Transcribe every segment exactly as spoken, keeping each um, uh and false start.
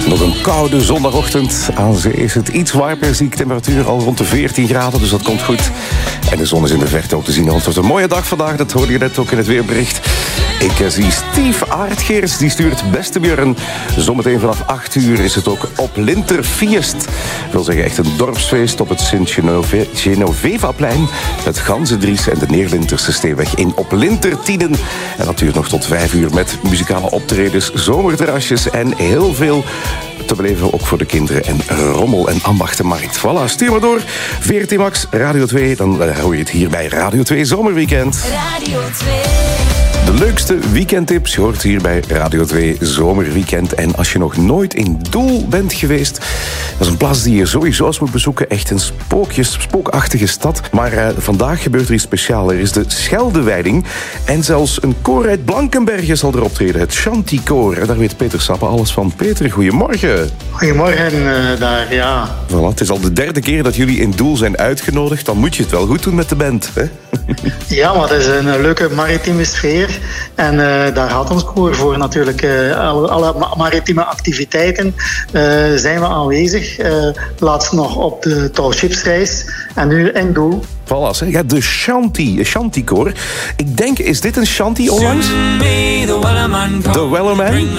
Nog een koude zondagochtend. Aan zee is het iets warmer, zie ik temperatuur al rond de veertien graden, dus dat komt goed. En de zon is in de verte ook te zien. Het wordt een mooie dag vandaag, dat hoorde je net ook in het weerbericht. Ik uh, zie Steve Aardgeers, die stuurt beste Björn. Zometeen vanaf acht uur is het ook op Linterfeest. Dat wil zeggen echt een dorpsfeest op het Sint-Genoveva-plein. Het Ganzendries en de Neerlinterse Steenweg in op Lintertienen. En dat duurt nog tot vijf uur met muzikale optredens, zomerterrasjes en heel veel te beleven, ook voor de kinderen. En rommel- en ambachtenmarkt. Voilà, stuur maar door. V R T Max, Radio twee. Dan uh, hoor je het hier bij Radio twee Zomerweekend. Radio twee. De leukste weekendtips je hoort hier bij Radio twee Zomerweekend. En als je nog nooit in Doel bent geweest, dat is een plaats die je sowieso eens moet bezoeken. Echt een spookjes, spookachtige stad. Maar uh, vandaag gebeurt er iets speciaals. Er is de Scheldewijding. En zelfs een koor uit Blankenbergen zal er optreden. Het Chanticoor. En daar weet Peter Sappe alles van. Peter, goedemorgen. Goedemorgen uh, daar, ja. Voilà, het is al de derde keer dat jullie in Doel zijn uitgenodigd. Dan moet je het wel goed doen met de band, hè? Ja, maar het is een leuke maritieme sfeer. En uh, daar gaat ons koor voor natuurlijk. Uh, alle, alle maritieme activiteiten uh, zijn we aanwezig. Uh, laatst nog op de touwschipsreis. En nu in Doel. Voilà, zeg. Ja, de Shanty, Chanticoor. Ik denk, is dit een Shanty onlangs? De Wellerman?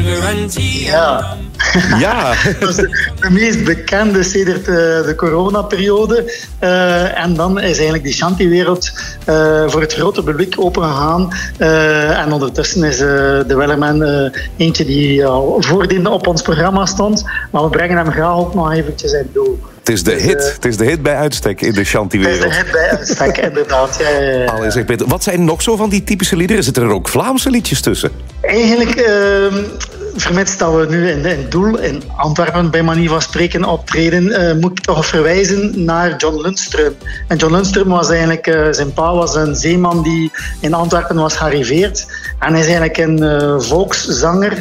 Ja. Ja. Dat is de, de meest bekende sedert de, de coronaperiode. Uh, en dan is eigenlijk die Shanty-wereld uh, voor het grote publiek opengegaan. Uh, en ondertussen is uh, de Wellerman uh, eentje die al voordien op ons programma stond. Maar we brengen hem graag ook nog eventjes in Doel. Het is de hit. Het is de hit bij uitstek in de Shanty-wereld. Het is de hit bij uitstek, inderdaad. Ja, ja, ja. Allee, zeg Peter, wat zijn nog zo van die typische liederen? Zitten er ook Vlaamse liedjes tussen? Eigenlijk, uh, vermits dat we nu in, in Doel, in Antwerpen bij manier van spreken optreden, uh, moet ik toch verwijzen naar John Lundström. En John Lundström was eigenlijk, uh, zijn pa was een zeeman die in Antwerpen was gearriveerd. En hij is eigenlijk een uh, volkszanger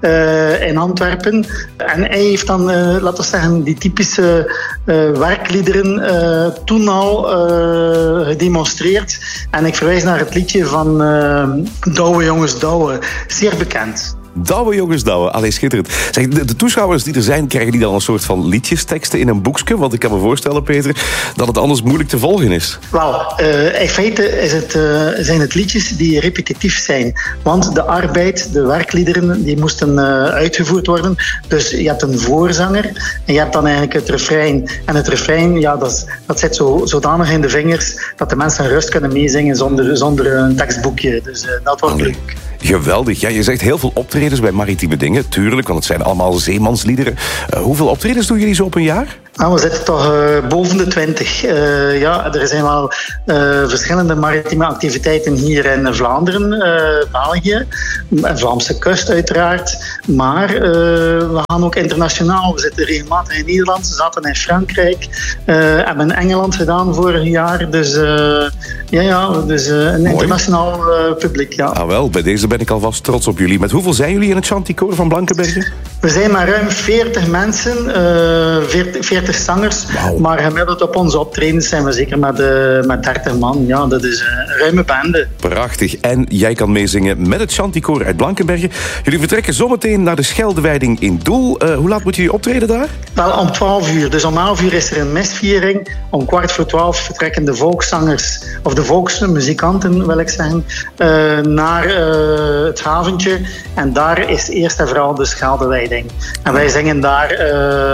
Uh, in Antwerpen. En hij heeft dan, uh, laten we zeggen, die typische uh, werkliederen uh, toen al uh, gedemonstreerd. En ik verwijs naar het liedje van uh, Douwe Jongens Douwe. Zeer bekend. Douwe jongens, douwe. Allee, schitterend. Zeg, de, de toeschouwers die er zijn, krijgen die dan een soort van liedjesteksten in een boekje? Want ik kan me voorstellen, Peter, dat het anders moeilijk te volgen is. Wel, uh, in feite is het, uh, zijn het liedjes die repetitief zijn. Want de arbeid, de werkliederen, die moesten uh, uitgevoerd worden. Dus je hebt een voorzanger en je hebt dan eigenlijk het refrein. En het refrein, ja, dat, dat zit zo, zodanig in de vingers dat de mensen rust kunnen meezingen zonder, zonder een tekstboekje. Dus uh, dat wordt Allee. leuk. Geweldig. Ja, je zegt heel veel optredens bij maritieme dingen. Tuurlijk, want het zijn allemaal zeemansliederen. Uh, hoeveel optredens doen jullie zo op een jaar? Nou, we zitten toch uh, boven de twintig. Uh, ja, er zijn wel uh, verschillende maritieme activiteiten hier in Vlaanderen, uh, België, en Vlaamse kust uiteraard. Maar uh, we gaan ook internationaal. We zitten regelmatig in Nederland, we zaten in Frankrijk, uh, hebben in Engeland gedaan vorig jaar. Dus uh, ja, ja, dus uh, een Mooi. internationaal uh, publiek. Ja. Ah wel, bij deze ben ik alvast trots op jullie. Met hoeveel zijn jullie in het Chanticoor van Blankenbergen? We zijn maar ruim veertig mensen, uh, veertig, veertig zangers. Wow. Maar gemiddeld op onze optredens zijn we zeker met, uh, met dertig man. Ja, dat is een ruime bende. prachtig. En jij kan meezingen met het Chanticoor uit Blankenbergen. Jullie vertrekken zometeen naar de Scheldewijding in Doel. Uh, hoe laat moeten jullie optreden daar? Wel, om twaalf uur. Dus om elf uur is er een misviering. Om kwart voor twaalf vertrekken de volkszangers, of de volksmuzikanten wil ik zeggen, uh, naar uh, het haventje. En daar is eerst en vooral de Scheldewijding. En wij zingen daar uh,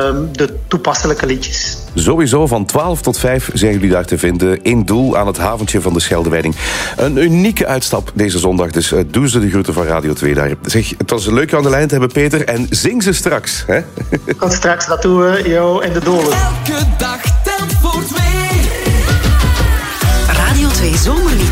de toepasselijke liedjes. Sowieso van twaalf tot vijf zijn jullie daar te vinden in Doel aan het haventje van de Scheldewijding. Een unieke uitstap deze zondag, dus uh, doe ze de groeten van Radio twee daar. Zeg, het was leuk je aan de lijn te hebben, Peter, en zing ze straks. Hè? Tot straks, dat doen we, yo, in de dolen. Elke dag telt voor twee. Radio twee Zomerweekend.